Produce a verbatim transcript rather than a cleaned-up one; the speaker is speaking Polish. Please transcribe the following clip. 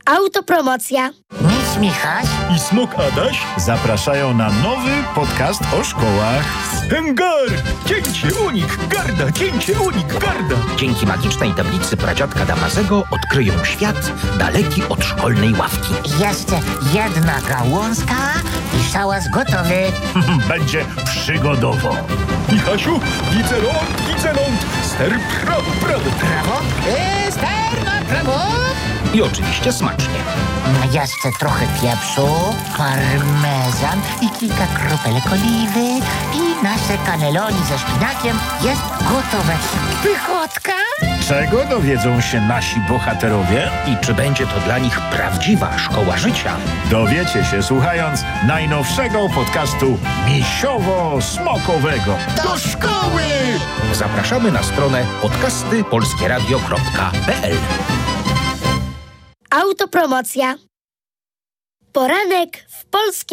Autopromocja. Nic Michaś i Smok Adaś zapraszają na nowy podcast o szkołach. Hengar! Cięcie unik, garda, cięcie unik, garda. Dzięki magicznej tablicy pradziadka Damazego odkryją świat daleki od szkolnej ławki. Jeszcze jedna gałązka i szałas gotowy. Będzie przygodowo. Michasiu, widzę ląd, widzę ląd. Ster prawo, prawo. Prawo? Yy, ster na prawo. I oczywiście smacznie. Jeszcze trochę pieprzu, parmezan i kilka kropelek oliwy i nasze cannelloni ze szpinakiem jest gotowe. Pychotka! Czego dowiedzą się nasi bohaterowie? I czy będzie to dla nich prawdziwa szkoła życia? Dowiecie się słuchając najnowszego podcastu misiowo-smokowego. Do szkoły! Zapraszamy na stronę podcasty polskie radio kropka p l. Autopromocja. Poranek w polskim